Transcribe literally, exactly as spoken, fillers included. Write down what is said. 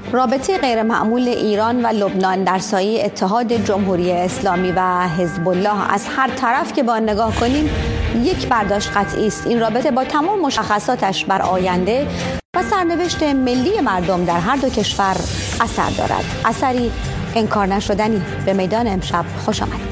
رابطه غیرمعمول ایران و لبنان در سایه اتحاد جمهوری اسلامی و حزب الله از هر طرف که با نگاه کنیم یک برداشت قطعی است: این رابطه با تمام مشخصاتش بر آینده و سرنوشت ملی مردم در هر دو کشور اثر دارد. اثری انکار نشدنی. به میدان امشب خوش آمدید.